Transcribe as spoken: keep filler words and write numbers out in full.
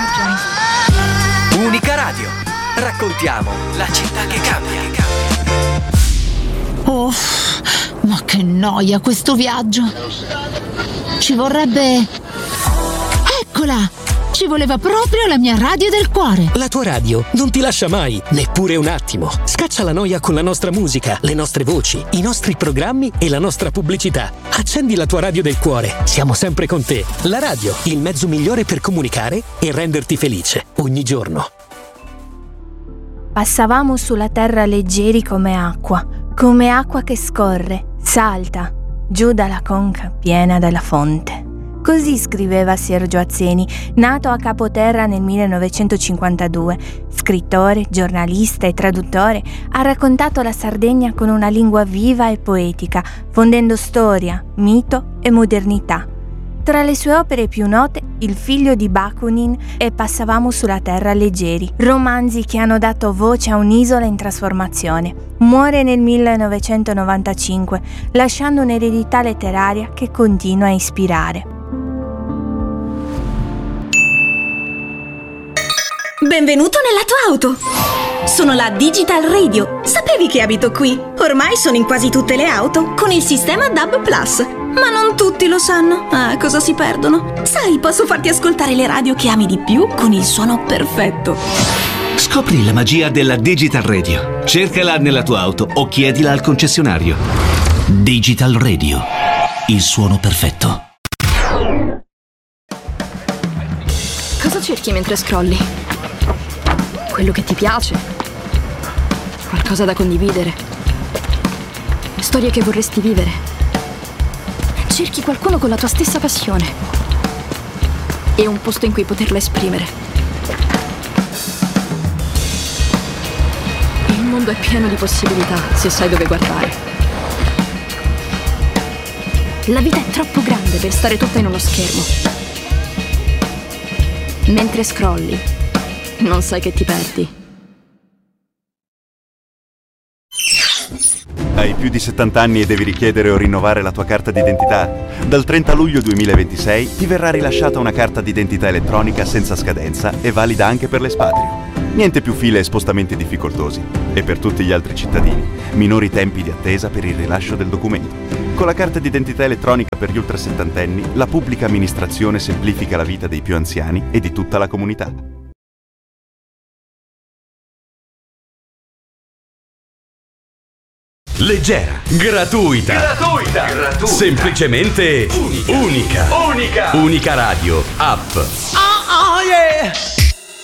Unica Radio. Raccontiamo la città che cambia. Oh, ma che noia questo viaggio. Ci vorrebbe... Eccola! Ci voleva proprio la mia radio del cuore. La tua radio non ti lascia mai, neppure un attimo. Scaccia la noia con la nostra musica, le nostre voci, i nostri programmi e la nostra pubblicità. Accendi la tua radio del cuore. Siamo sempre con te. La radio, il mezzo migliore per comunicare e renderti felice ogni giorno. Passavamo sulla terra leggeri come acqua, come acqua che scorre, salta, giù dalla conca piena della fonte. Così scriveva Sergio Azzeni, nato a Capoterra nel millenovecentocinquantadue. Scrittore, giornalista e traduttore, ha raccontato la Sardegna con una lingua viva e poetica, fondendo storia, mito e modernità. Tra le sue opere più note, Il figlio di Bakunin e Passavamo sulla terra leggeri, romanzi che hanno dato voce a un'isola in trasformazione. Muore nel millenovecentonovantacinque, lasciando un'eredità letteraria che continua a ispirare. Benvenuto nella tua auto! Sono la Digital Radio. Sapevi che abito qui? Ormai sono in quasi tutte le auto con il sistema D A B Plus. Ma non tutti lo sanno. Ah, cosa si perdono? Sai, posso farti ascoltare le radio che ami di più con il suono perfetto. Scopri la magia della Digital Radio. Cercala nella tua auto o chiedila al concessionario. Digital Radio. Il suono perfetto. Cosa cerchi mentre scrolli? Quello che ti piace? Qualcosa da condividere? Storie che vorresti vivere? Cerchi qualcuno con la tua stessa passione e un posto in cui poterla esprimere. Il mondo è pieno di possibilità se sai dove guardare. La vita è troppo grande per stare tutta in uno schermo. Mentre scrolli, non sai che ti perdi. Hai più di settanta anni e devi richiedere o rinnovare la tua carta d'identità? Dal trenta luglio duemilaventisei ti verrà rilasciata una carta d'identità elettronica senza scadenza e valida anche per l'espatrio. Niente più file e spostamenti difficoltosi. E per tutti gli altri cittadini, minori tempi di attesa per il rilascio del documento. Con la carta d'identità elettronica per gli ultrasettantenni, la pubblica amministrazione semplifica la vita dei più anziani e di tutta la comunità. Leggera, gratuita, gratuita, gratuita, semplicemente unica. Unica. Unica. Unica Radio, app,